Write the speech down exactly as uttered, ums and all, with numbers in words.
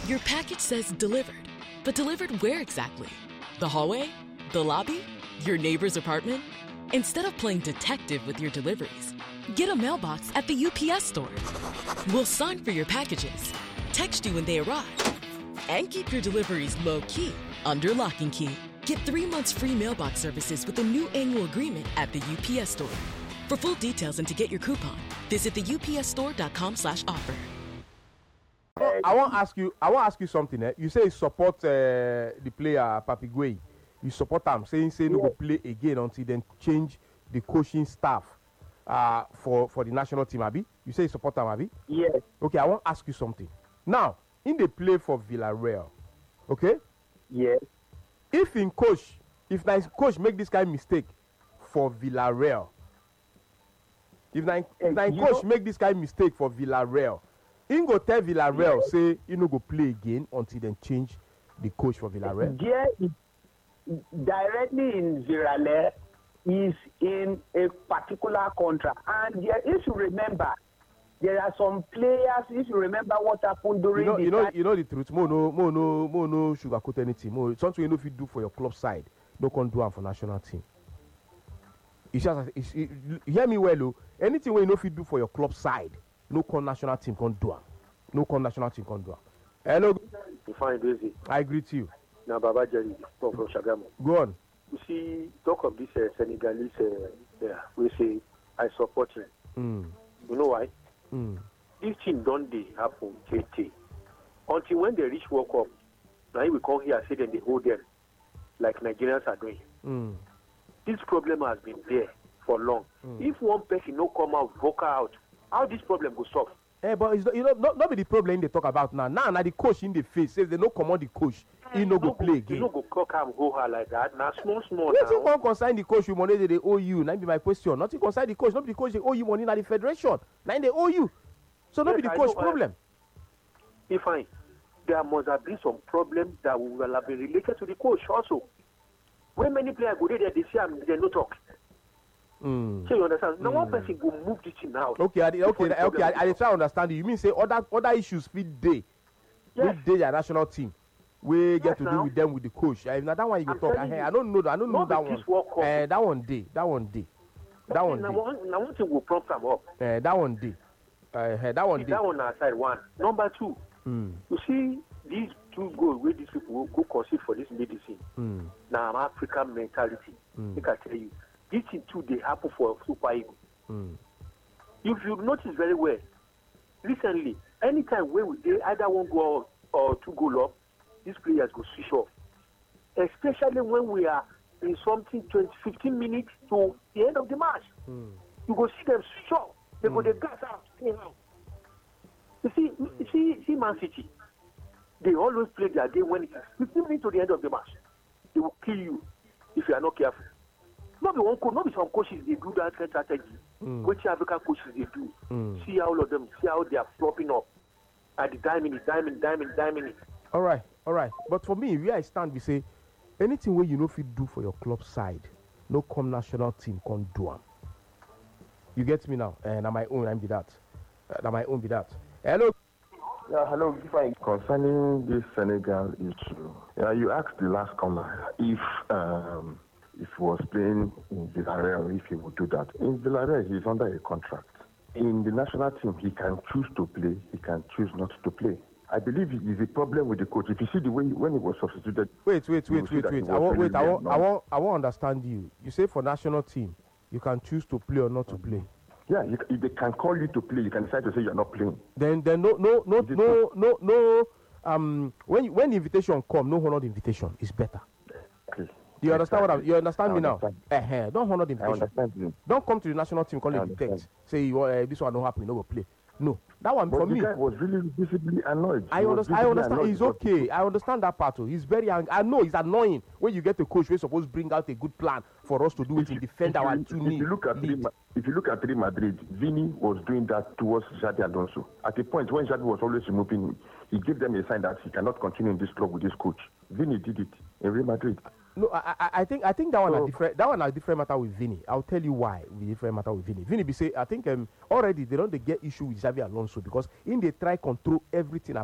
Your package says delivered, but delivered where exactly? The hallway? The lobby? Your neighbor's apartment? Instead of playing detective with your deliveries, get a mailbox at the U P S store. We'll sign for your packages, text you when they arrive, and keep your deliveries low-key under lock and key. Get three months free mailbox services with a new annual agreement at the U P S store. For full details and to get your coupon, visit the U P S store dot com slash offer. I want to ask you. I want to ask you something. Eh? You say you support uh, the player Papi Gueye. You support him, saying say no go play again until then change the coaching staff uh, for for the national team. Abi, you say you support him, Abi? Yes. Okay, I want to ask you something. Now, in the play for Villarreal, okay? Yes. If in coach, if nice coach make this kind of mistake for Villarreal, if nice if coach know, make this kind of mistake for Villarreal, he go tell Villarreal yes. say he no go play again until then change the coach for Villarreal. Yeah, directly in Villarreal is in a particular contract, and yeah, if you remember, there are some players. If you remember what happened during you know, the you know, time, you know the truth. Mo no, mo no, mo no sugarcoat anything. Mo something you know if you do for your club side, no can do am for national team. It's just, it's, it, you hear me well, oh. Anything we know if you do for your club side, no con national team can do am. No con national team can do am. Hello. You find busy. I greet you. Now, Baba Jerry from from Shagamu. Go on. You see, talk of this uh, Senegalese. Uh, yeah, we say I support him. Mm. You know why? Mm. This thing don't they happen, K T. Until when they reach World Cup, now we come here and say that they hold them like Nigerians are doing. Mm. This problem has been there for long. Mm. If one person no come out, vocal out, how this problem go solve? Eh, but it's not, you know, not, not be the problem they talk about now. Now, now the coach in the face says they no command the coach. He no, no go play again. You no go cock and go her like that. Now small, small. Nothing can concern the coach with money that they owe you. That be my question. Nothing concern the coach. Not the coach they owe you money. Now the federation. Now they owe you. So not yes, be the coach problem. If I, there must have been some problem that will have been related to the coach also. When many players go there, they say they no talk. Mm. So you understand? Now mm. one person go move this thing out. Okay, I, okay, okay. okay I, I try to understand you. You mean say other other issues fit day, yes. fit day their national team. We yes, get to now. do with them with the coach. Uh, now that one you go I'm talk. I, I don't know. I don't know that one. Uh, that one day. That one day. That okay, one now day. One, now one thing will prompt them up. Uh, that one day. Uh, that one day. That one aside one. Number two. Mm. You see these two goals where these people will go concede for this medicine. Mm. Now African mentality. Mm. I can tell you. This thing too they happen for Super Eagles. Mm. If you notice very well, recently, anytime when we did either one goal or two goal up, these players go switch off. Especially when we are in something twenty, fifteen minutes to the end of the match. Mm. You go see them switch off. They mm. go the gas out. You see, you see, see Man City. They always play their game when it is fifteen minutes to the end of the match. They will kill you if you are not careful. Not be one coach, not be some coaches they do that kind of strategy. Mm. Which African coaches they do. Mm. See how all of them, see how they are flopping up at the diamond, diamond, diamond, diamond. All right, all right. But for me, where I stand, we say anything where you know if you do for your club side, no come national team can do them. You get me now? And uh, my own, I'm be that. Uh, my own be that. Hello. Yeah, hello. Concerning this Senegal issue, yeah, you asked the last caller if um, if he was playing in Villarreal, if he would do that. In Villarreal, he's under a contract. In the national team, he can choose to play, he can choose not to play. I believe it is a problem with the coach. If you see the way when he was substituted. Wait, wait, wait, wait, wait. I want, wait, I want, I want, I want to understand you. You say for national team, you can choose to play or not to play. Yeah, you, they can call you to play. You can decide to say you're not playing. Then, then no, no, no, no, no, no. Um, when you, when the invitation come, no honor the invitation. It's better. Okay. Do you understand what I'm, you understand I me understand. now? Uh-huh. Don't honor the invitation. I understand you. Don't come to the national team, call it the text. Say you, uh, this one don't happen, you no go play. No, that one but for the me. Guy was really visibly annoyed. I, underst- I understand. He's okay. I understand that part. Too. He's very angry. I know it's annoying when you get a coach who's supposed to bring out a good plan for us to do it and defend our two If you look at Real, if you look at Real Madrid, Vini was doing that towards Xabi Alonso. At a point when Xabi was always removing him, he gave them a sign that he cannot continue in this club with this coach. Vini did it in Real Madrid. No, I, I, I think I think that one so, a different that one a different matter with Vini. I'll tell you why with different matter with Vini. Vini be say I think um, already they don't they get issue with Xabi Alonso because in they try control everything